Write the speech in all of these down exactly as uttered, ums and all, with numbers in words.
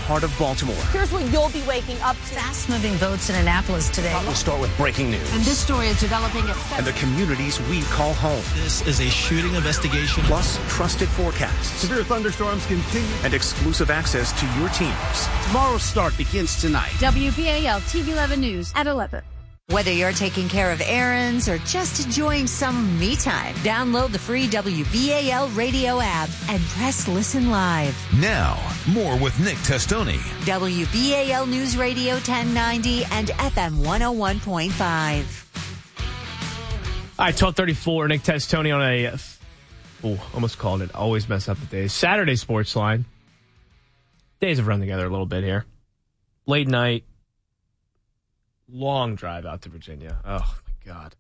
heart of Baltimore. Here's what you'll be waking up to. Fast-moving votes in Annapolis today. We'll start with breaking news. And this story is developing at... And the communities we call home. This is a shooting investigation. Plus, trusted forecasts. Severe thunderstorms continue. And exclusive access to your teams. Tomorrow's start begins tonight. W B A L T V eleven News at eleven. Whether you're taking care of errands or just enjoying some me time, download the free W B A L radio app and press listen live. Now, more with Nick Testoni. W B A L News Radio ten ninety and F M one oh one point five. All right, twelve thirty-four, Nick Testoni on a, oh, almost called it, always mess up the days. Saturday Sports Line. Days have run together a little bit here. Late night. Long drive out to Virginia. Oh, my God.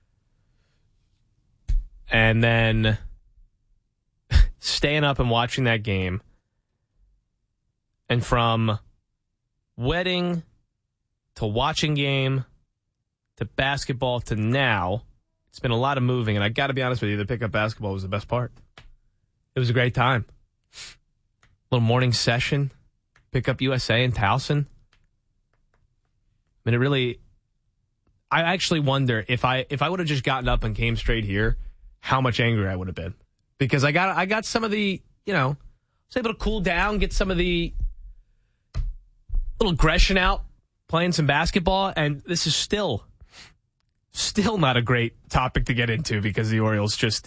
And then staying up and watching that game. And from wedding to watching game to basketball to now, it's been a lot of moving. And I got to be honest with you, the pickup basketball was the best part. It was a great time. Little morning session. Pickup U S A in Towson. I mean, it really, I actually wonder if I if I would have just gotten up and came straight here, how much angrier I would have been. Because I got I got some of the, you know, I was able to cool down, get some of the little aggression out, playing some basketball, and this is still, still not a great topic to get into because the Orioles just,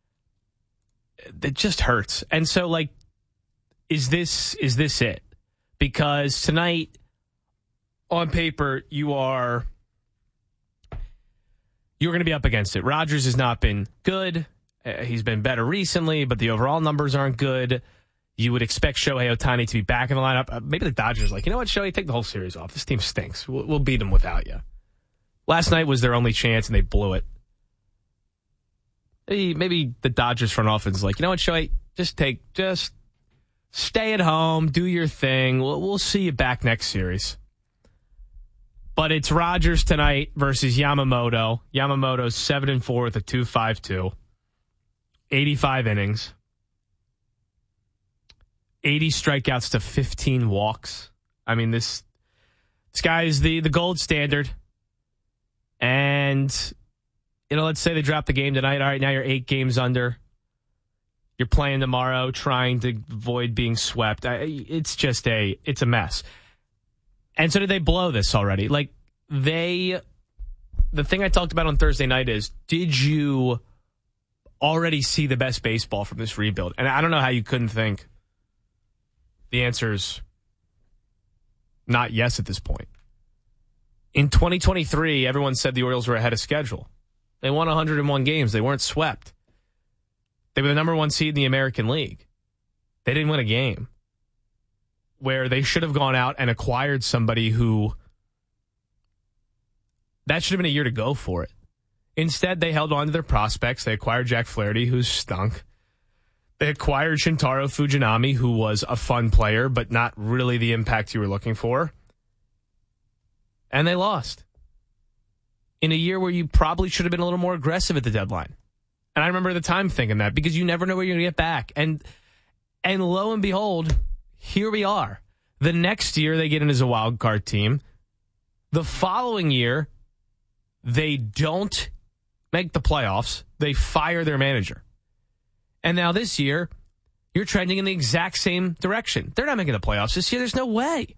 it just hurts. And so, like, is this is this it? Because tonight, on paper, you are you're going to be up against it. Rodgers has not been good. Uh, he's been better recently, but the overall numbers aren't good. You would expect Shohei Ohtani to be back in the lineup. Uh, maybe the Dodgers are like, you know what, Shohei, take the whole series off. This team stinks. We'll, we'll beat them without you. Last night was their only chance, and they blew it. Maybe, maybe the Dodgers front office is like, you know what, Shohei, just take, just stay at home, do your thing. We'll, we'll see you back next series. But it's Rodgers tonight versus Yamamoto. Yamamoto's seven and four with a two point five two. eighty-five innings. eighty strikeouts to fifteen walks. I mean, this this guy is the, the gold standard. And, you know, let's say they drop the game tonight. All right, now you're eight games under. You're playing tomorrow, trying to avoid being swept. I, it's just a, it's a mess. And so did they blow this already? Like, they, the thing I talked about on Thursday night is, did you already see the best baseball from this rebuild? And I don't know how you couldn't think. The answer's not yes at this point. In twenty twenty-three, everyone said the Orioles were ahead of schedule. They won one hundred one games. They weren't swept. They were the number one seed in the American League. They didn't win a game. Where they should have gone out and acquired somebody who, that should have been a year to go for it. Instead, they held on to their prospects. They acquired Jack Flaherty, who stunk. They acquired Shintaro Fujinami, who was a fun player, but not really the impact you were looking for. And they lost. In a year where you probably should have been a little more aggressive at the deadline. And I remember at the time thinking that, because you never know where you're going to get back. And and lo and behold, here we are. The next year, they get in as a wild card team. The following year, they don't make the playoffs. They fire their manager. And now this year, you're trending in the exact same direction. They're not making the playoffs this year. There's no way.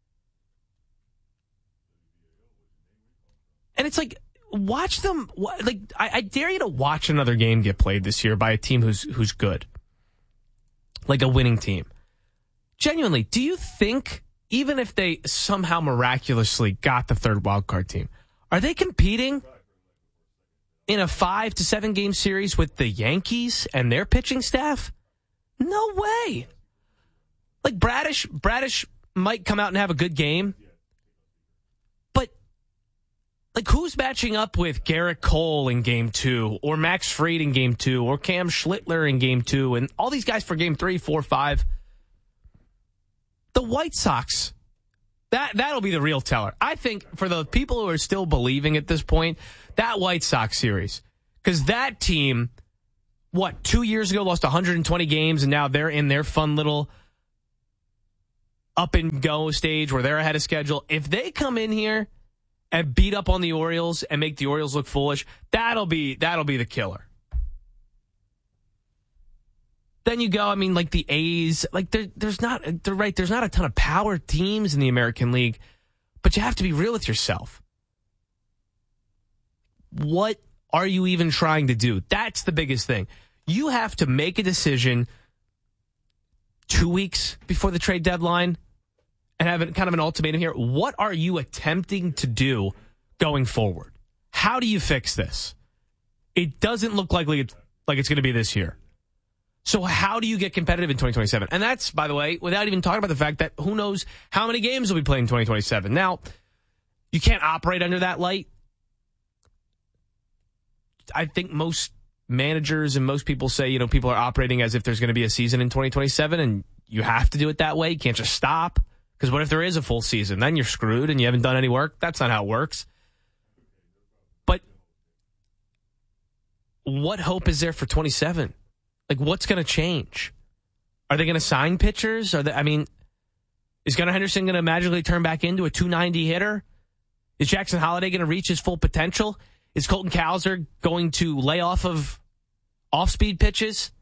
And it's like, watch them. Like, I, I dare you to watch another game get played this year by a team who's who's good. Like a winning team. Genuinely, do you think, even if they somehow miraculously got the third wildcard team, are they competing in a five to seven game series with the Yankees and their pitching staff? No way. Like Bradish, Bradish might come out and have a good game. But, like, who's matching up with Garrett Cole in game two, or Max Fried in game two, or Cam Schlittler in game two, and all these guys for game three, four, five? The White Sox, that, that'll be the real teller. I think for the people who are still believing at this point, that White Sox series, because that team, what, two years ago lost one hundred twenty games, and now they're in their fun little up and go stage where they're ahead of schedule. If they come in here and beat up on the Orioles and make the Orioles look foolish, that'll be that'll be the killer. Then you go, I mean, like the A's, like there, there's not, they're right, there's not a ton of power teams in the American League, but you have to be real with yourself. What are you even trying to do? That's the biggest thing. You have to make a decision two weeks before the trade deadline and have kind of an ultimatum here. What are you attempting to do going forward? How do you fix this? It doesn't look like it's, like it's going to be this year. So how do you get competitive in twenty twenty-seven? And that's, by the way, without even talking about the fact that who knows how many games will be played in twenty twenty-seven. Now, you can't operate under that light. I think most managers and most people say, you know, people are operating as if there's going to be a season in twenty twenty-seven, and you have to do it that way. You can't just stop. Because what if there is a full season? Then you're screwed and you haven't done any work. That's not how it works. But what hope is there for twenty-seven? Like, what's going to change? Are they going to sign pitchers? Are they, I mean, is Gunnar Henderson going to magically turn back into a two ninety hitter? Is Jackson Holliday going to reach his full potential? Is Colton Cowser going to lay off of off-speed pitches?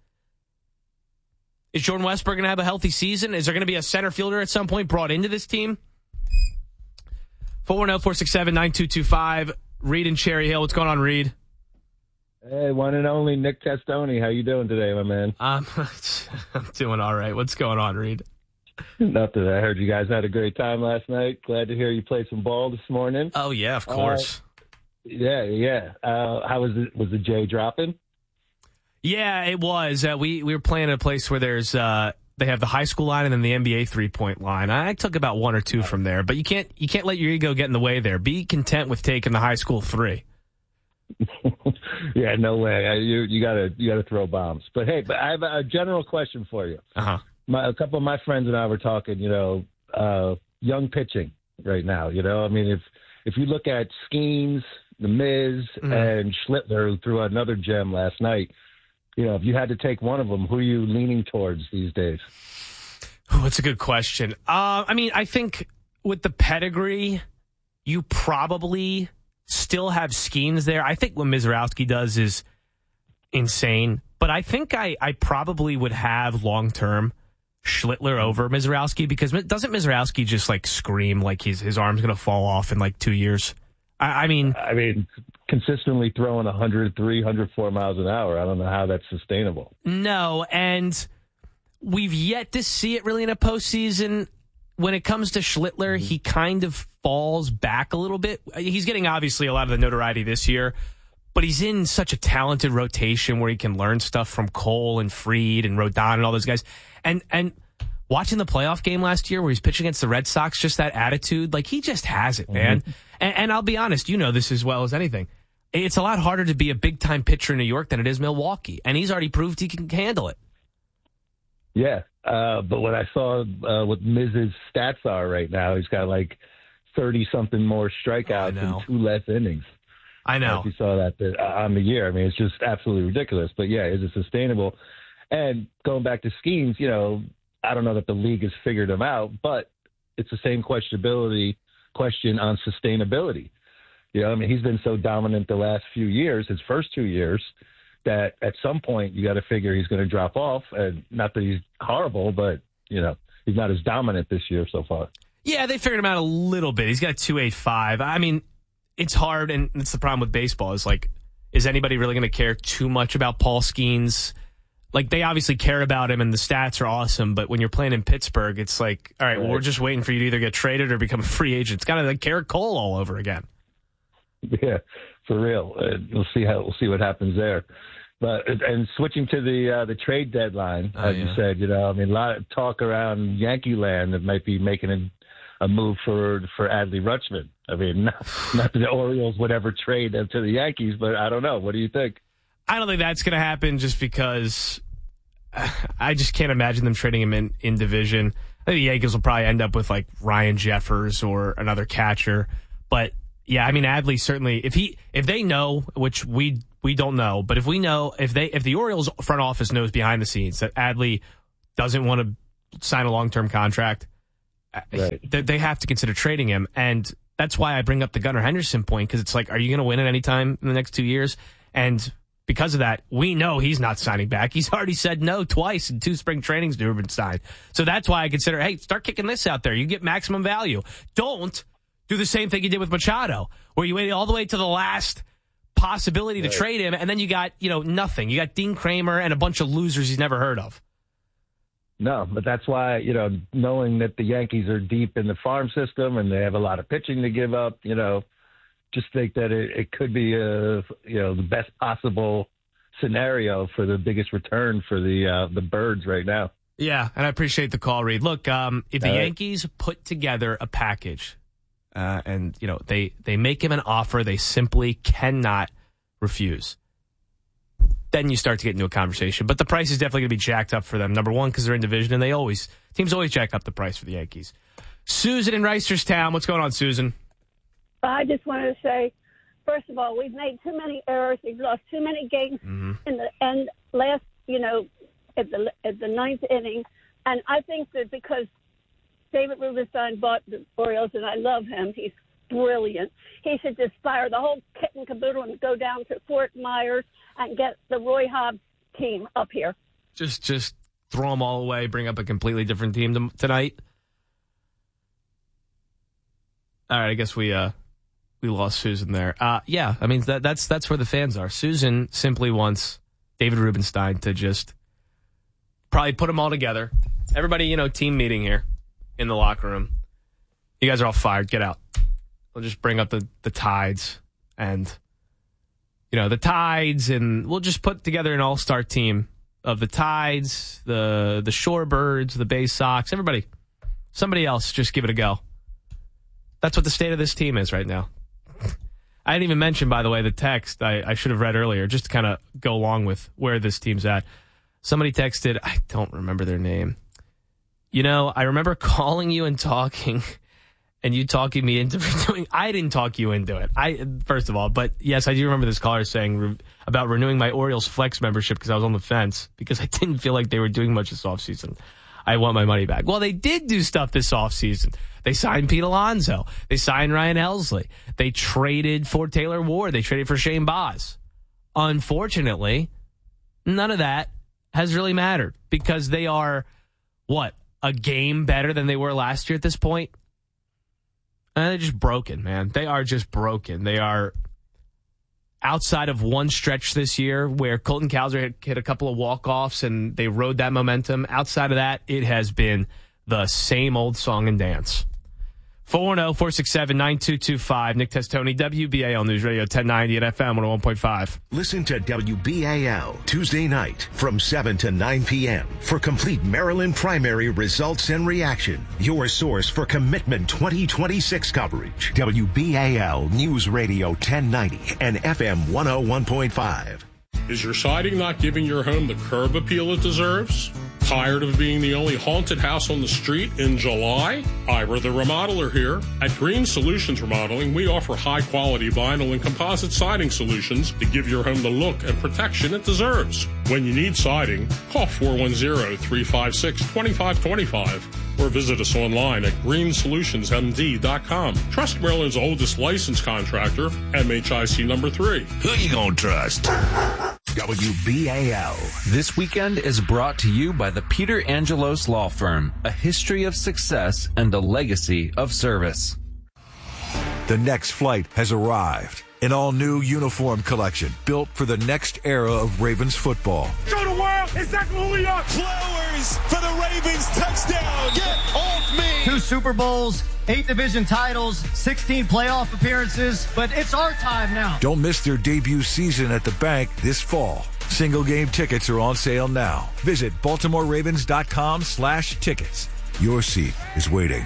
Is Jordan Westburg going to have a healthy season? Is there going to be a center fielder at some point brought into this team? four one zero, four six seven, nine two two five. Reed in Cherry Hill. What's going on, Reed? Hey, one and only Nick Testoni. How you doing today, my man? Um, I'm doing all right. What's going on, Reed? Nothing. I heard you guys had a great time last night. Glad to hear you played some ball this morning. Oh, yeah, of course. Uh, yeah, yeah. Uh, how was it? Was the J dropping? Yeah, it was. Uh, we, we were playing at a place where there's uh, they have the high school line and then the N B A three-point line. I took about one or two from there, but you can't you can't let your ego get in the way there. Be content with taking the high school three. Yeah, no way. I, you you gotta you gotta throw bombs. But hey, but I have a general question for you. Uh-huh. My, a couple of my friends and I were talking. You know, uh, young pitching right now. You know, I mean, if if you look at Skeens, The Miz, mm-hmm. and Schlittler, who threw out another gem last night. You know, if you had to take one of them, who are you leaning towards these days? Oh, that's a good question. Uh, I mean, I think with the pedigree, you probably still have Skeens there. I think what Mizrowski does is insane. But I think I, I probably would have long-term Schlittler over Mizrowski because doesn't Mizrowski just, like, scream like he's, his arm's going to fall off in, like, two years? I, I mean... I mean, consistently throwing one hundred three, one hundred four miles an hour. I don't know how that's sustainable. No, and we've yet to see it really in a postseason. When it comes to Schlittler, mm-hmm. he kind of falls back a little bit. He's getting, obviously, a lot of the notoriety this year, but he's in such a talented rotation where he can learn stuff from Cole and Fried and Rodon and all those guys. And and watching the playoff game last year where he's pitching against the Red Sox, just that attitude, like he just has it, man. Mm-hmm. And, and I'll be honest, you know this as well as anything. It's a lot harder to be a big-time pitcher in New York than it is Milwaukee, and he's already proved he can handle it. Yeah, uh, but what I saw uh, what Miz's stats are right now, he's got like thirty-something more strikeouts and two less innings. I know. If you saw that uh, on the year. I mean, it's just absolutely ridiculous. But, yeah, is it sustainable? And going back to Skeens, you know, I don't know that the league has figured him out, but it's the same questionability question on sustainability. You know, I mean, he's been so dominant the last few years, his first two years, that at some point you got to figure he's going to drop off. And not that he's horrible, but, you know, he's not as dominant this year so far. Yeah, they figured him out a little bit. He's got two eighty-five. I mean, it's hard, and it's the problem with baseball is, like, is anybody really going to care too much about Paul Skeens? Like, they obviously care about him, and the stats are awesome, but when you're playing in Pittsburgh, it's like, all right, well, we're just waiting for you to either get traded or become a free agent. It's kind of like Garrett Cole all over again. Yeah, for real. Uh, we'll see how we'll see what happens there. But and switching to the uh, the trade deadline, oh, as yeah. you said, you know, I mean, a lot of talk around Yankee land that might be making a, a move for for Adley Rutschman. I mean, not, not that the Orioles would ever trade them to the Yankees, but I don't know. What do you think? I don't think that's going to happen just because I just can't imagine them trading him in, in division. I think the Yankees will probably end up with like Ryan Jeffers or another catcher. But yeah, I mean, Adley certainly, if he, if they know, which we, we don't know, but if we know, if they, if the Orioles front office knows behind the scenes that Adley doesn't want to sign a long-term contract, Right. They, they have to consider trading him, and that's why I bring up the Gunnar Henderson point, because it's like, are you going to win at any time in the next two years? And because of that, we know he's not signing back. He's already said no twice in two spring trainings to Rubenstein. So that's why I consider, hey, start kicking this out there. You get maximum value. Don't do the same thing you did with Machado, where you waited all the way to the last possibility to right. trade him, and then you got, you know, nothing. You got Dean Kramer and a bunch of losers he's never heard of. No, but that's why, you know, knowing that the Yankees are deep in the farm system and they have a lot of pitching to give up, you know, just think that it, it could be a, you know, the best possible scenario for the biggest return for the uh, the Birds right now. Yeah, and I appreciate the call, Reed. Look, um, if the All right. Yankees put together a package uh, and, you know, they, they make him an offer they simply cannot refuse, then you start to get into a conversation. But the price is definitely going to be jacked up for them. Number one, because they're in division, and they always, teams always jack up the price for the Yankees. Susan in Reisterstown. What's going on, Susan? I just wanted to say, first of all, we've made too many errors. We've lost too many games Mm-hmm. in the end last, you know, at the at the ninth inning. And I think that because David Rubenstein bought the Orioles, and I love him, he's brilliant. He should just fire the whole kit and caboodle and go down to Fort Myers and get the Roy Hobbs team up here. Just just throw them all away, bring up a completely different team to, tonight. All right, I guess we uh we lost Susan there. Uh, yeah, I mean that that's that's where the fans are. Susan simply wants David Rubenstein to just probably put them all together. Everybody, you know, team meeting here in the locker room. You guys are all fired. Get out. We'll just bring up the the Tides and. You know, the Tides, and we'll just put together an all-star team of the Tides, the the Shorebirds, the Bay Sox, everybody. Somebody else, just give it a go. That's what the state of this team is right now. I didn't even mention, by the way, the text I, I should have read earlier, just to kind of go along with where this team's at. Somebody texted, I don't remember their name. You know, I remember calling you and talking, and you talking me into doing. I didn't talk you into it. I first of all, but yes, I do remember this caller saying re, about renewing my Orioles Flex membership because I was on the fence because I didn't feel like they were doing much this offseason. I want my money back. Well, they did do stuff this offseason. They signed Pete Alonso. They signed Ryan Helsley. They traded for Taylor Ward. They traded for Shane Baz. Unfortunately, none of that has really mattered because they are, what, a game better than they were last year at this point? And they're just broken, man. They are just broken. They are outside of one stretch this year where Colton Cowser hit, hit a couple of walk-offs and they rode that momentum. Outside of that, it has been the same old song and dance. four one zero, four six seven, nine two two five. Nick Testoni, W B A L News Radio ten ninety at F M one oh one point five. Listen to W B A L Tuesday night from seven to nine p.m. for complete Maryland primary results and reaction. Your source for Commitment twenty twenty-six coverage. W B A L News Radio ten ninety and F M one oh one point five. Is your siding not giving your home the curb appeal it deserves? Tired of being the only haunted house on the street in July? Ira the Remodeler here. At Green Solutions Remodeling, we offer high-quality vinyl and composite siding solutions to give your home the look and protection it deserves. When you need siding, call four one zero, three five six, two five two five or visit us online at green solutions m d dot com. Trust Maryland's oldest licensed contractor, M H I C number three. Who you gonna trust? W B A L. This weekend is brought to you by the Peter Angelos Law Firm, a history of success and a legacy of service. The next flight has arrived. An all-new uniform collection built for the next era of Ravens football. Show the world exactly who we are. Flowers for the Ravens touchdown. Get off me. Two Super Bowls, eight division titles, sixteen playoff appearances, but it's our time now. Don't miss their debut season at the bank this fall. Single game tickets are on sale now. Visit baltimore ravens dot com slash tickets. Your seat is waiting.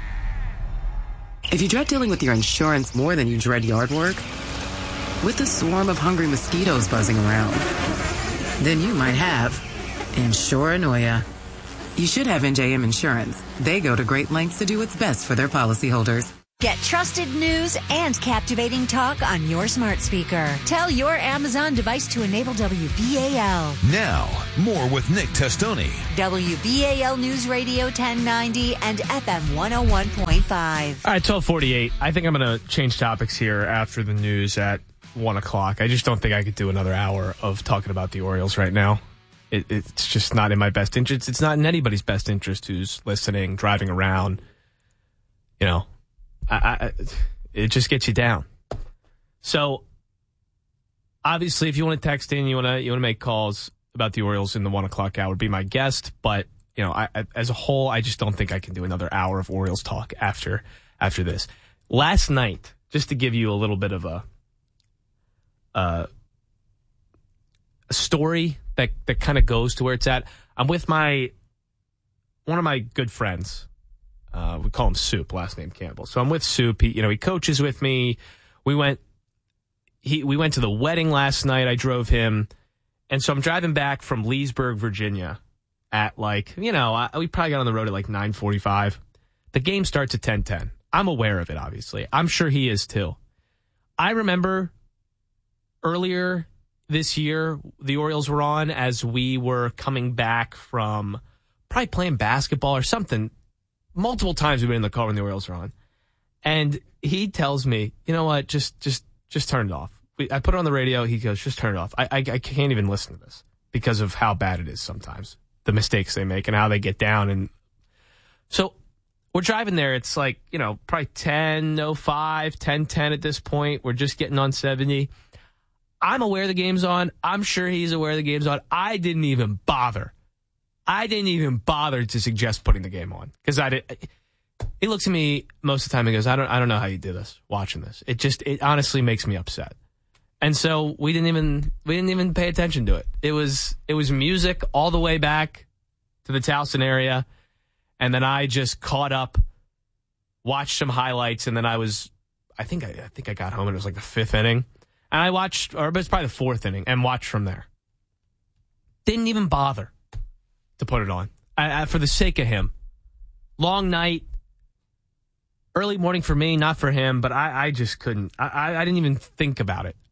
If you dread dealing with your insurance more than you dread yard work, with a swarm of hungry mosquitoes buzzing around, then you might have Insuranoia. You should have N J M Insurance. They go to great lengths to do what's best for their policyholders. Get trusted news and captivating talk on your smart speaker. Tell your Amazon device to enable W B A L. Now, more with Nick Testoni. W B A L News Radio ten ninety and F M one oh one point five. All right, twelve forty-eight. I think I'm going to change topics here after the news at one o'clock. I just don't think I could do another hour of talking about the Orioles right now. It, it's just not in my best interest. It's not in anybody's best interest who's listening, driving around. You know, I, I, it just gets you down. So, obviously, if you want to text in, you want to you want to make calls about the Orioles in the one o'clock hour, be my guest. But you know, I, I, as a whole, I just don't think I can do another hour of Orioles talk after after this. Last night, just to give you a little bit of a uh, a story that that kind of goes to where it's at. I'm with my one of my good friends. Uh, we call him Soup, last name Campbell. So I'm with Soup. He, you know, he coaches with me. We went, he, we went to the wedding last night. I drove him. And so I'm driving back from Leesburg, Virginia at like, you know, I, we probably got on the road at like nine forty-five. The game starts at ten ten. I'm aware of it, obviously. I'm sure he is too. I remember earlier this year, the Orioles were on as we were coming back from probably playing basketball or something. Multiple times we've been in the car when the Orioles are on. And he tells me, you know what, just just, just turn it off. We, I put it on the radio. He goes, just turn it off. I, I, I can't even listen to this because of how bad it is sometimes, the mistakes they make and how they get down. And so we're driving there. It's like, you know, probably ten oh five, ten ten at this point. We're just getting on seventy. I'm aware the game's on. I'm sure he's aware the game's on. I didn't even bother. I didn't even bother to suggest putting the game on because I did. He looks at me most of the time and goes, I don't, I don't know how you do this, watching this. It just, it honestly makes me upset. And so we didn't even, we didn't even pay attention to it. It was, it was music all the way back to the Towson area. And then I just caught up, watched some highlights. And then I was, I think I, I think I got home and it was like the fifth inning. And I watched, or it was probably the fourth inning and watched from there. Didn't even bother to put it on I, I, for the sake of him. Long night, early morning for me, not for him, but I, I just couldn't. I, I didn't even think about it.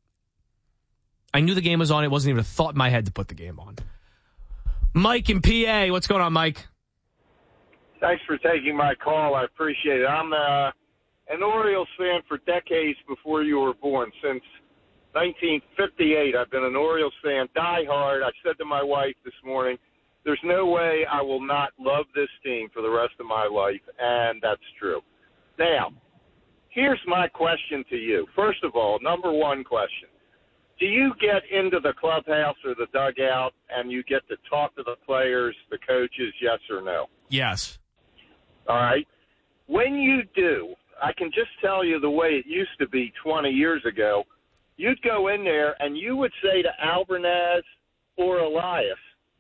I knew the game was on. It wasn't even a thought in my head to put the game on. Mike in P A, what's going on, Mike? Thanks for taking my call. I appreciate it. I'm uh, an Orioles fan for decades before you were born. Since nineteen fifty-eight, I've been an Orioles fan, diehard. I said to my wife this morning, there's no way I will not love this team for the rest of my life, and that's true. Now, here's my question to you. First of all, number one question. Do you get into the clubhouse or the dugout and you get to talk to the players, the coaches, yes or no? Yes. All right. When you do, I can just tell you the way it used to be twenty years ago, you'd go in there and you would say to Albernaz or Elias,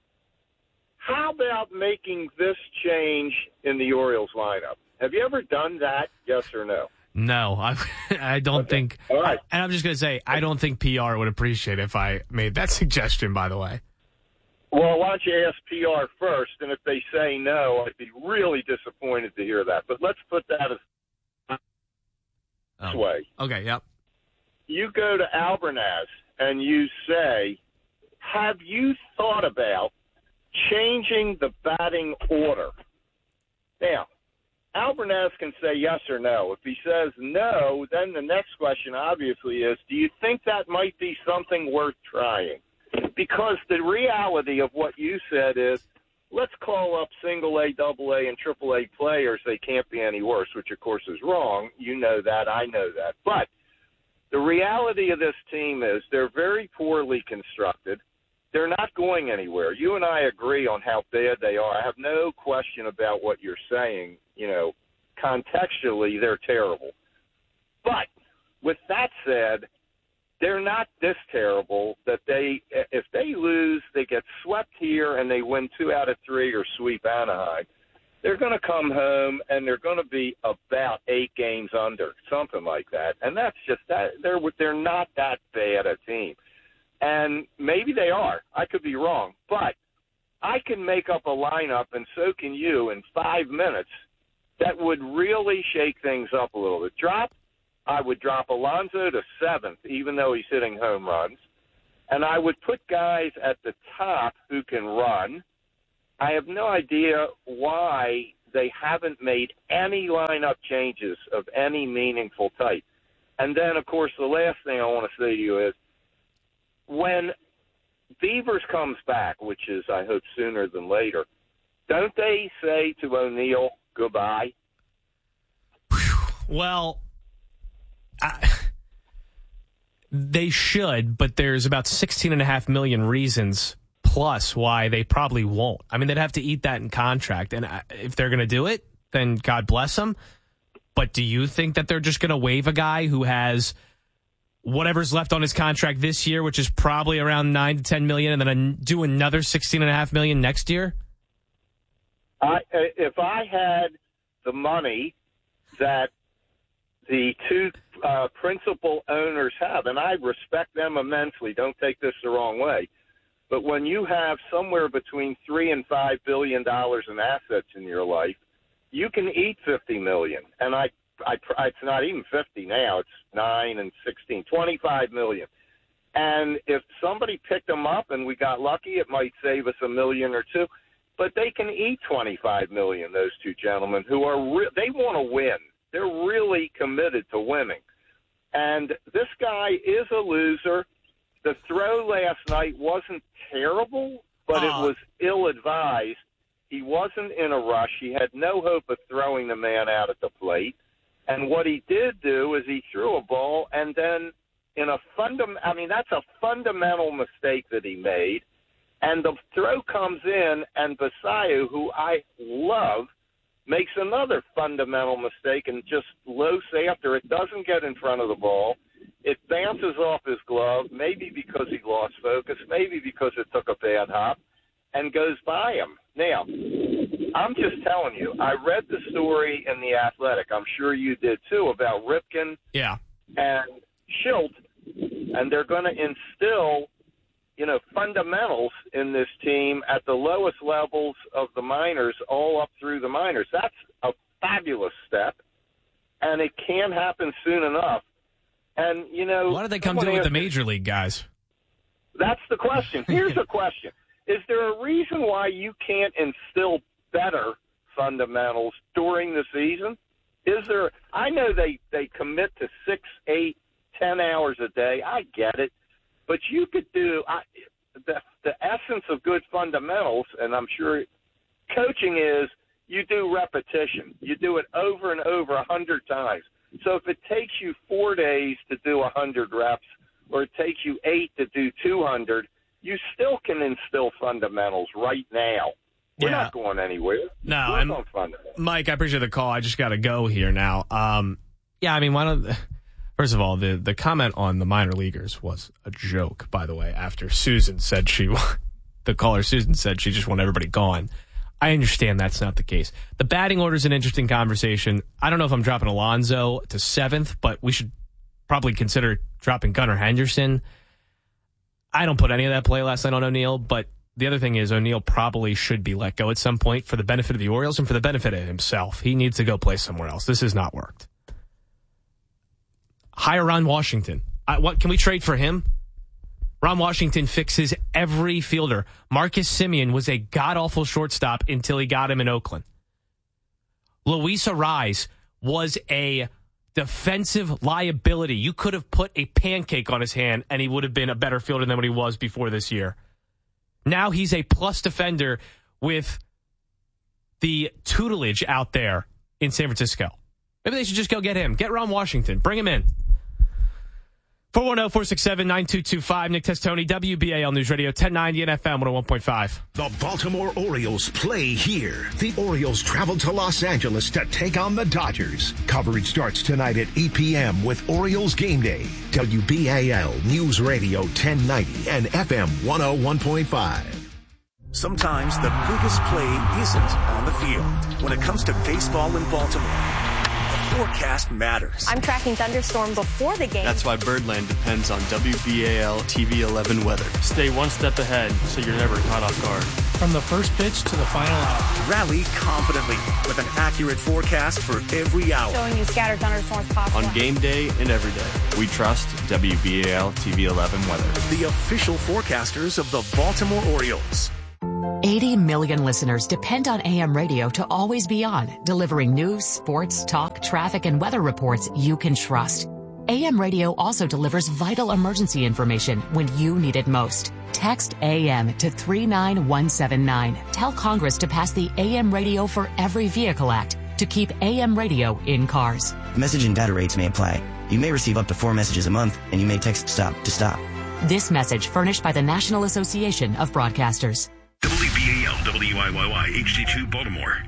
how about making this change in the Orioles lineup? Have you ever done that, yes or no? No, I, I don't okay. think. All right. And I'm just going to say, I don't think P R would appreciate it if I made that suggestion, by the way. Well, why don't you ask P R first, and if they say no, I'd be really disappointed to hear that. But let's put that as this oh. way. Okay, yep. You go to Albernaz and you say, have you thought about changing the batting order? Now, Albernaz can say yes or no. If he says no, then the next question obviously is, do you think that might be something worth trying? Because the reality of what you said is, let's call up single A, double A, and triple A players. They can't be any worse, which of course is wrong. You know that. I know that. But the reality of this team is they're very poorly constructed. They're not going anywhere. You and I agree on how bad they are. I have no question about what you're saying. You know, contextually, they're terrible. But with that said, they're not this terrible that they, if they lose, they get swept here and they win two out of three or sweep Anaheim. They're going to come home and they're going to be about eight games under, something like that. And that's just that. They're they're not that bad a team. And maybe they are. I could be wrong. But I can make up a lineup, and so can you, in five minutes that would really shake things up a little bit. Drop, I would drop Alonso to seventh, even though he's hitting home runs. And I would put guys at the top who can run. I have no idea why they haven't made any lineup changes of any meaningful type. And then, of course, the last thing I want to say to you is when Beavers comes back, which is, I hope, sooner than later, don't they say to O'Neill goodbye? Well, I, they should, but there's about sixteen and a half million reasons plus why they probably won't. I mean, they'd have to eat that in contract. And if they're going to do it, then God bless them. But do you think that they're just going to waive a guy who has whatever's left on his contract this year, which is probably around nine to ten million, and then do another sixteen and a half million next year? I, if I had the money that the two uh, principal owners have, and I respect them immensely, don't take this the wrong way, but when you have somewhere between three and five billion dollars in assets in your life, you can eat fifty million. And I, I, it's not even fifty now; it's nine and sixteen, twenty-five million. And if somebody picked them up and we got lucky, it might save us a million or two. But they can eat twenty-five million. Those two gentlemen who are re- they want to win. They're really committed to winning. And this guy is a loser. The throw last night wasn't terrible, but uh. it was ill-advised. He wasn't in a rush. He had no hope of throwing the man out at the plate. And what he did do is he threw a ball, and then in a fundam- I mean, that's a fundamental mistake that he made. And the throw comes in, and Basayu, who I love, makes another fundamental mistake and just loafs after it, doesn't get in front of the ball. It bounces off his glove, maybe because he lost focus, maybe because it took a bad hop, and goes by him. Now, I'm just telling you, I read the story in The Athletic, I'm sure you did too, about Ripken yeah. and Schilt, and they're going to instill, you know, fundamentals in this team at the lowest levels of the minors, all up through the minors. That's a fabulous step, and it can happen soon enough. And, you know, why do they come to it with the major league guys? That's the question. Here's the question. Is there a reason why you can't instill better fundamentals during the season? Is there? I know they, they commit to six, eight, ten hours a day. I get it. But you could do I, the, the essence of good fundamentals, and I'm sure coaching is you do repetition. You do it over and over a hundred times. So if it takes you four days to do a hundred reps, or it takes you eight to do two hundred, you still can instill fundamentals right now. We're yeah. not going anywhere. No, We're and on fundamentals. Mike, I appreciate the call. I just got to go here now. Um, yeah, I mean, why don't? First of all, the the comment on the minor leaguers was a joke, by the way. After Susan said she, the caller Susan said she just want everybody gone. I understand that's not the case. The batting order is an interesting conversation. I don't know if I'm dropping Alonso to seventh, but we should probably consider dropping Gunnar Henderson. I don't put any of that play last night on O'Neill, but the other thing is O'Neill probably should be let go at some point for the benefit of the Orioles and for the benefit of himself. He needs to go play somewhere else. This has not worked. Hire Ron Washington. I, what can we trade for him? Ron Washington fixes every fielder. Marcus Semien was a god-awful shortstop until he got him in Oakland. Luis Arraez was a defensive liability. You could have put a pancake on his hand and he would have been a better fielder than what he was before this year. Now he's a plus defender with the tutelage out there in San Francisco. Maybe they should just go get him. Get Ron Washington. Bring him in. four one zero, four six seven, nine two two five. Nick Testoni, W B A L News Radio, ten ninety and F M one oh one point five. The Baltimore Orioles play here. The Orioles travel to Los Angeles to take on the Dodgers. Coverage starts tonight at eight p.m. with Orioles Game Day. W B A L News Radio, ten ninety and F M one oh one point five. Sometimes the biggest play isn't on the field. When it comes to baseball in Baltimore, the forecast matters. I'm tracking thunderstorm before the game. That's why Birdland depends on W B A L T V eleven weather. Stay one step ahead so you're never caught off guard. From the first pitch to the final out. Rally confidently with an accurate forecast for every hour. Showing you scattered thunderstorms possible. On game day and every day, we trust W B A L T V eleven weather. The official forecasters of the Baltimore Orioles. eighty million listeners depend on A M radio to always be on, delivering news, sports, talk, traffic, and weather reports you can trust. A M radio also delivers vital emergency information when you need it most. Text A M to three nine one seven nine. Tell Congress to pass the A M Radio for Every Vehicle Act to keep A M radio in cars. Message and data rates may apply. You may receive up to four messages a month, and you may text STOP to stop. This message furnished by the National Association of Broadcasters. W B A L W I Y Y H D two Baltimore.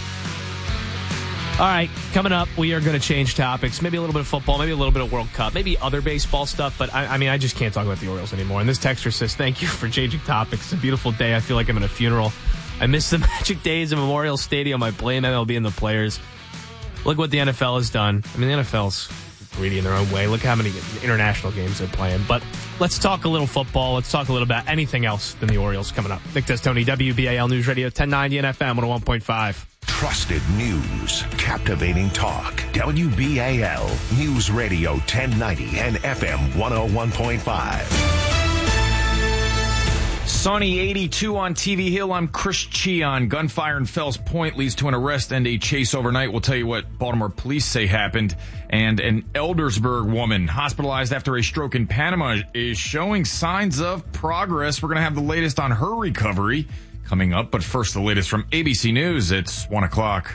All right, coming up, we are going to change topics. Maybe a little bit of football, maybe a little bit of World Cup, maybe other baseball stuff. But, I, I mean, I just can't talk about the Orioles anymore. And this texter says, thank you for changing topics. It's a beautiful day. I feel like I'm at a funeral. I miss the magic days of Memorial Stadium. I blame M L B and the players. Look what the N F L has done. I mean, the N F L's greedy in their own way. Look how many international games they're playing. But let's talk a little football. Let's talk a little about anything else than the Orioles coming up. Nick Testoni, W B A L News Radio, ten ninety N F M, one oh one point five. Trusted news, captivating talk. W B A L News Radio ten ninety and F M one oh one point five. Sunny eighty-two on T V Hill. I'm Chris Cheon. Gunfire in Fells Point leads to an arrest and a chase overnight. We'll tell you what Baltimore police say happened. And an Eldersburg woman hospitalized after a stroke in Panama is showing signs of progress. We're going to have the latest on her recovery coming up. But first, the latest from A B C News. It's one o'clock.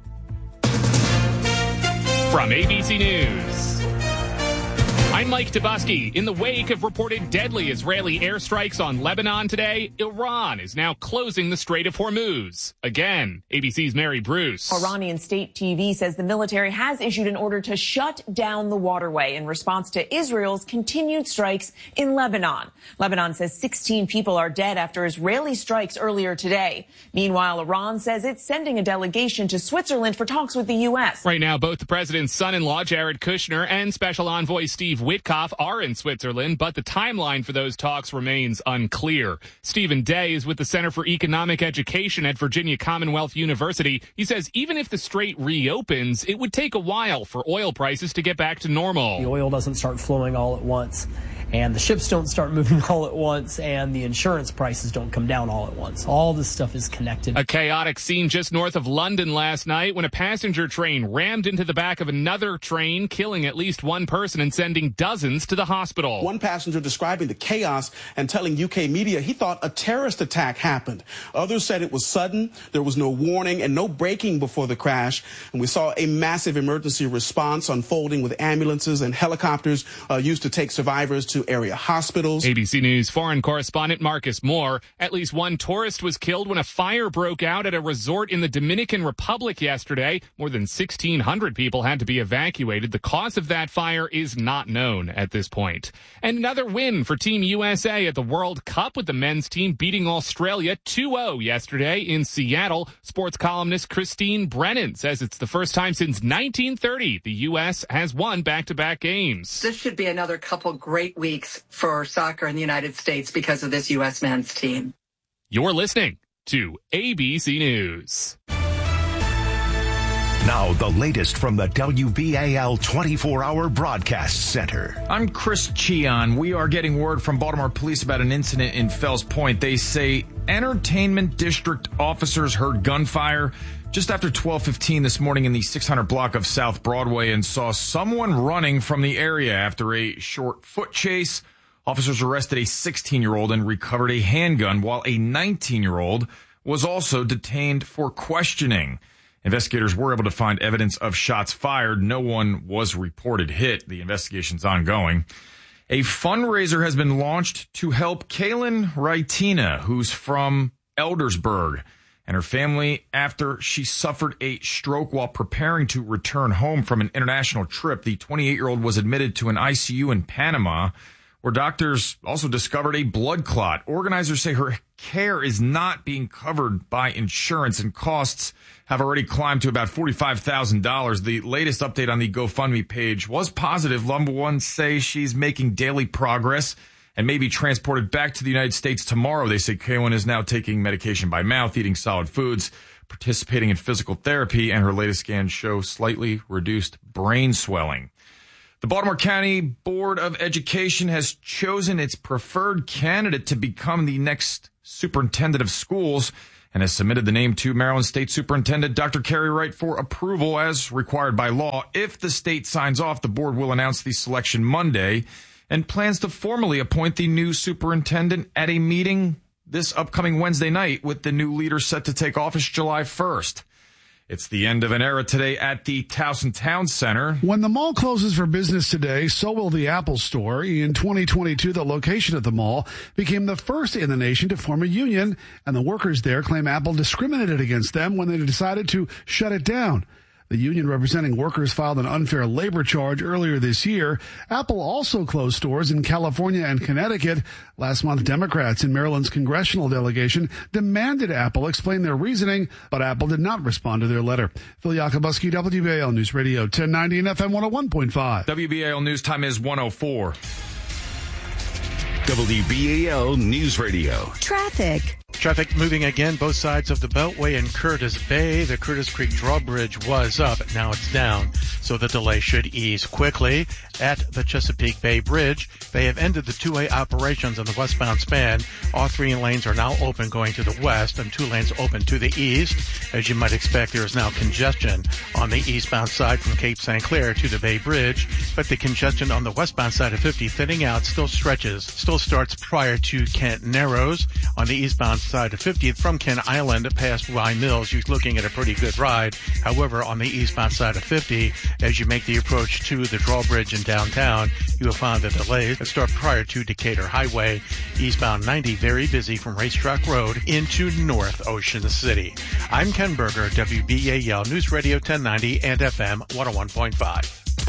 From A B C News, I'm Mike Tobuski. In the wake of reported deadly Israeli airstrikes on Lebanon today, Iran is now closing the Strait of Hormuz. Again, A B C's Mary Bruce. Iranian state T V says the military has issued an order to shut down the waterway in response to Israel's continued strikes in Lebanon. Lebanon says sixteen people are dead after Israeli strikes earlier today. Meanwhile, Iran says it's sending a delegation to Switzerland for talks with the U S. Right now, both the president's son-in-law, Jared Kushner, and special envoy Steve Witkoff are in Switzerland, but the timeline for those talks remains unclear. Stephen Day is with the Center for Economic Education at Virginia Commonwealth University. He says even if the strait reopens, it would take a while for oil prices to get back to normal. The oil doesn't start flowing all at once, and the ships don't start moving all at once, and the insurance prices don't come down all at once. All this stuff is connected. A chaotic scene just north of London last night when a passenger train rammed into the back of another train, killing at least one person and sending dozens to the hospital. One passenger describing the chaos and telling U K media he thought a terrorist attack happened. Others said it was sudden, there was no warning and no braking before the crash. And we saw a massive emergency response unfolding with ambulances and helicopters uh, used to take survivors to area hospitals. A B C News foreign correspondent Marcus Moore. At least one tourist was killed when a fire broke out at a resort in the Dominican Republic yesterday. More than sixteen hundred people had to be evacuated. The cause of that fire is not known at this point. And another win for Team U S A at the World Cup, with the men's team beating Australia two oh yesterday in Seattle. Sports columnist Christine Brennan says it's the first time since nineteen thirty the U S has won back-to-back games. This should be another couple great weeks for soccer in the United States because of this U S men's team. You're listening to A B C News. Now, the latest from the W B A L twenty-four hour Broadcast Center. I'm Chris Cheon. We are getting word from Baltimore police about an incident in Fells Point. They say entertainment district officers heard gunfire just after twelve fifteen this morning in the six hundred block of South Broadway and saw someone running from the area after a short foot chase. Officers arrested a sixteen-year-old and recovered a handgun, while a nineteen-year-old was also detained for questioning. Investigators were able to find evidence of shots fired. No one was reported hit. The investigation's ongoing. A fundraiser has been launched to help Kaylin Raitina, who's from Eldersburg, and her family after she suffered a stroke while preparing to return home from an international trip. The twenty-eight-year-old was admitted to an I C U in Panama, where doctors also discovered a blood clot. Organizers say her care is not being covered by insurance, and costs have already climbed to about forty-five thousand dollars. The latest update on the GoFundMe page was positive. Number one say she's making daily progress and may be transported back to the United States tomorrow. They say Kaylin is now taking medication by mouth, eating solid foods, participating in physical therapy, and her latest scans show slightly reduced brain swelling. The Baltimore County Board of Education has chosen its preferred candidate to become the next superintendent of schools and has submitted the name to Maryland State Superintendent Doctor Carrie Wright for approval as required by law. If the state signs off, the board will announce the selection Monday and plans to formally appoint the new superintendent at a meeting this upcoming Wednesday night, with the new leader set to take office July first. It's the end of an era today at the Towson Town Center. When the mall closes for business today, so will the Apple Store. In twenty twenty-two, the location of the mall became the first in the nation to form a union, and the workers there claim Apple discriminated against them when they decided to shut it down. The union representing workers filed an unfair labor charge earlier this year. Apple also closed stores in California and Connecticut. Last month, Democrats in Maryland's congressional delegation demanded Apple explain their reasoning, but Apple did not respond to their letter. Phil Yakubuski, W B A L News Radio, ten ninety and F M one oh one point five. W B A L News time is one oh four. W B A L News Radio. Traffic. Traffic moving again, both sides of the Beltway in Curtis Bay. The Curtis Creek drawbridge was up, now it's down, so the delay should ease quickly. At the Chesapeake Bay Bridge, they have ended the two-way operations on the westbound span. All three lanes are now open going to the west and two lanes open to the east. As you might expect, there is now congestion on the eastbound side from Cape Saint Clair to the Bay Bridge, but the congestion on the westbound side of fifty thinning out still stretches, still starts prior to Kent Narrows. On the eastbound side of fiftieth from Kent Island past Rye Mills, you're looking at a pretty good ride. However, on the eastbound side of fifty, as you make the approach to the drawbridge in downtown, you will find the delays that start prior to Decatur Highway. Eastbound ninety, very busy from Racetrack Road into North Ocean City. I'm Ken Berger, W B A L News Radio ten ninety and F M one oh one point five.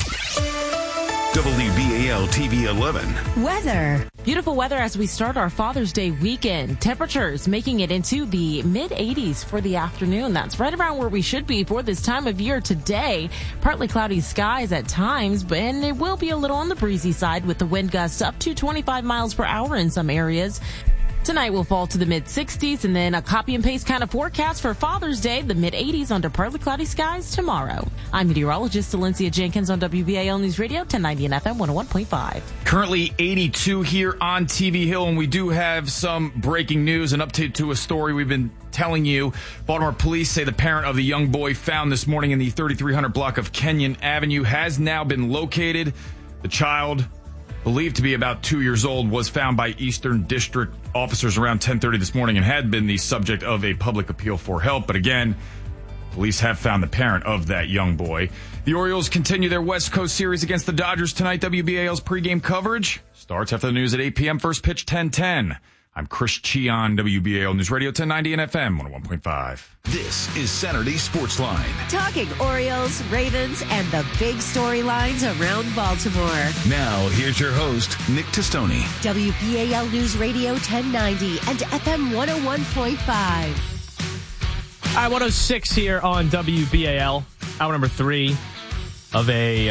W B A L T V eleven. Weather. Beautiful weather as we start our Father's Day weekend. Temperatures making it into the mid eighties for the afternoon. That's right around where we should be for this time of year today. Partly cloudy skies at times, but and it will be a little on the breezy side with the wind gusts up to twenty-five miles per hour in some areas. Tonight will fall to the mid sixties, and then a copy and paste kind of forecast for Father's Day, the mid eighties under partly cloudy skies tomorrow. I'm meteorologist Valencia Jenkins on W B A L News Radio, ten ninety and F M one oh one point five. Currently eighty-two here on T V Hill, and we do have some breaking news, an update to a story we've been telling you. Baltimore police say the parent of the young boy found this morning in the thirty-three hundred block of Kenyon Avenue has now been located. The child, believed to be about two years old, was found by Eastern District officers around ten thirty this morning and had been the subject of a public appeal for help. But again, police have found the parent of that young boy. The Orioles continue their West Coast series against the Dodgers tonight. W B A L's pregame coverage starts after the news at eight p.m. First pitch ten ten. I'm Chris Cheon, W B A L News Radio ten ninety and F M one oh one point five. This is Saturday Sports Line. Talking Orioles, Ravens, and the big storylines around Baltimore. Now, here's your host, Nick Testoni. W B A L News Radio ten ninety and F M one oh one point five. All right, one oh six here on W B A L. Hour number three of a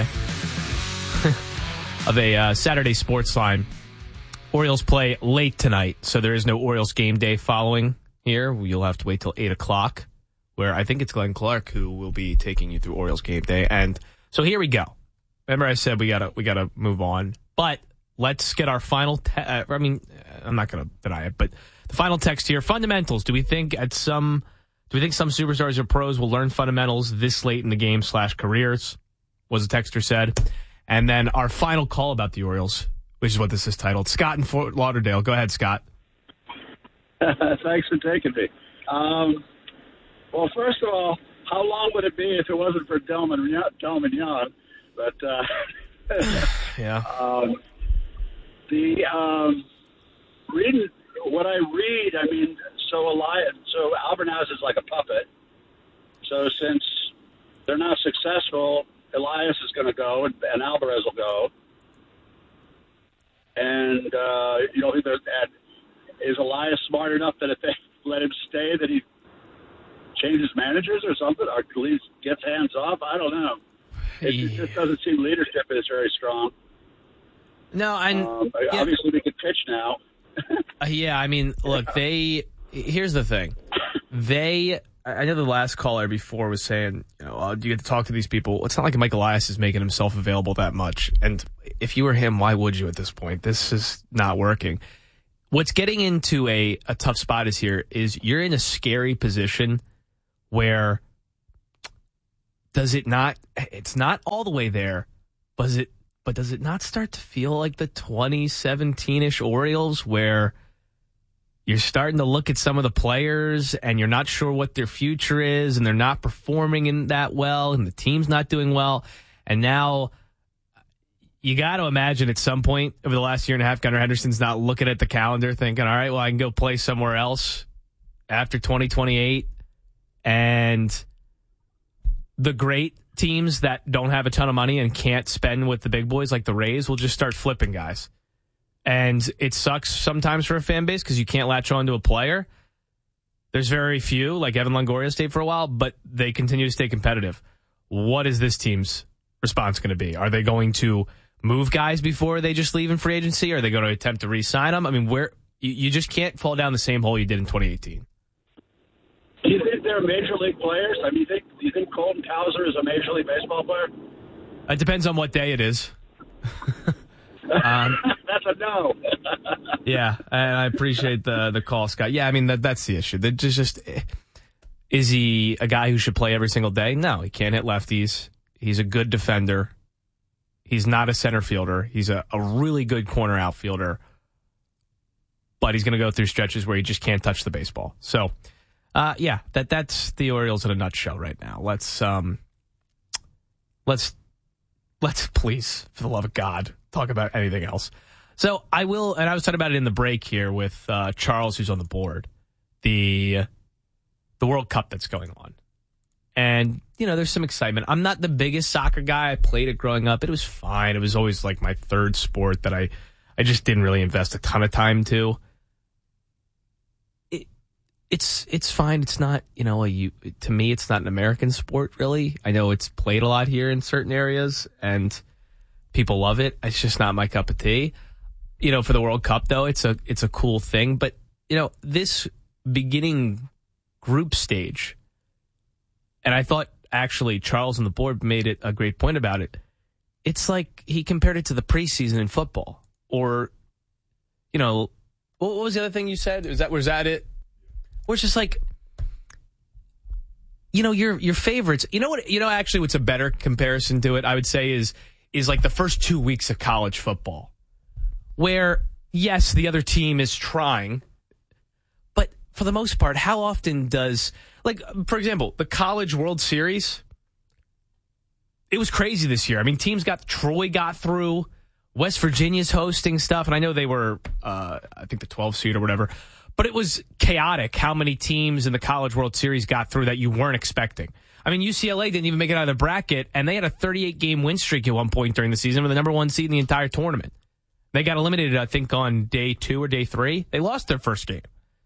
of a uh, Saturday Sports Line. Orioles play late tonight, so there is no Orioles game day following here. You'll have to wait till eight o'clock, where I think it's Glenn Clark who will be taking you through Orioles game day. And so here we go. Remember I said we gotta we gotta move on, but let's get our final. Te- uh, I mean, I'm not gonna deny it, but the final text here: fundamentals. Do we think at some do we think some superstars or pros will learn fundamentals this late in the game slash careers? Was the texter said, and then our final call about the Orioles, which is what this is titled. Scott in Fort Lauderdale. Go ahead, Scott. Thanks for taking me. Um, well, first of all, how long would it be if it wasn't for Delman Young? But uh, yeah, um, the um, reading what I read, I mean, so Elias, so Albernaz is like a puppet. So since they're not successful, Elias is going to go, and, and Alvarez will go. And, uh, you know, either at, is Elias smart enough that if they let him stay that he changes managers or something, or at least gets hands off? I don't know. It, it just doesn't seem leadership is very strong. No, and um, yeah. obviously we could pitch now. uh, yeah, I mean, look, they. Here's the thing, they. I know the last caller before was saying, you know, uh, do you get to talk to these people? It's not like Mike Elias is making himself available that much, and if you were him, why would you at this point? This is not working. What's getting into a, a tough spot is here is you're in a scary position where does it not? It's not all the way there, but is it? But does it not start to feel like the twenty seventeen-ish Orioles where you're starting to look at some of the players and you're not sure what their future is and they're not performing in that well and the team's not doing well. And now you got to imagine at some point over the last year and a half, Gunnar Henderson's not looking at the calendar thinking, all right, well, I can go play somewhere else after twenty twenty-eight. And the great teams that don't have a ton of money and can't spend with the big boys like the Rays will just start flipping guys. And it sucks sometimes for a fan base because you can't latch on to a player. There's very few, like Evan Longoria stayed for a while, but they continue to stay competitive. What is this team's response going to be? Are they going to move guys before they just leave in free agency? Are they going to attempt to re-sign them? I mean, where you, you just can't fall down the same hole you did in twenty eighteen. Do you think they're major league players? I mean, you think, do you think Colton Cowser is a major league baseball player? It depends on what day it is. um, That's a no. yeah, and I appreciate the the call, Scott. Yeah, I mean, that that's the issue. That just, just is he a guy who should play every single day? No, he can't hit lefties. He's a good defender. He's not a center fielder. He's a, a really good corner outfielder. But he's going to go through stretches where he just can't touch the baseball. So, uh, yeah, that that's the Orioles in a nutshell right now. Let's um, let's let's please, for the love of God, talk about anything else. So I will, and I was talking about it in the break here with uh, Charles, who's on the board, the the World Cup that's going on. And, you know, there's some excitement. I'm not the biggest soccer guy. I played it growing up. It was fine. It was always like my third sport that I, I just didn't really invest a ton of time to. It, it's it's fine. It's not, you know, a, to me, it's not an American sport, really. I know it's played a lot here in certain areas, and people love it. It's just not my cup of tea. You know, for the World Cup, though, it's a it's a cool thing. But, you know, this beginning group stage, and I thought, actually, Charles on the board made it a great point about it. It's like he compared it to the preseason in football. Or, you know, what was the other thing you said? Was that, was that it? Or it's just like, you know, your your favorites. You know what? You know, actually, what's a better comparison to it, I would say, is is like the first two weeks of college football. Where, yes, the other team is trying, but for the most part, how often does, like, for example, the College World Series, it was crazy this year. I mean, teams got, Troy got through, West Virginia's hosting stuff, and I know they were, uh, I think the twelve seed or whatever, but it was chaotic how many teams in the College World Series got through that you weren't expecting. I mean, U C L A didn't even make it out of the bracket, and they had a thirty-eight game win streak at one point during the season with the number one seed in the entire tournament. They got eliminated, I think, on day two or day three. They lost their first game.